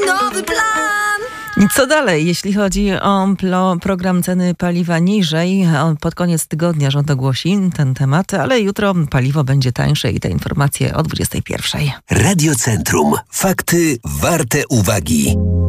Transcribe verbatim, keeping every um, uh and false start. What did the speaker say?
nowy plan. Co dalej, jeśli chodzi o plo, program ceny paliwa niżej? Pod koniec tygodnia rząd ogłosi ten temat, ale jutro paliwo będzie tańsze i te informacje o dwudziestej pierwszej. Radio Centrum. Fakty warte uwagi.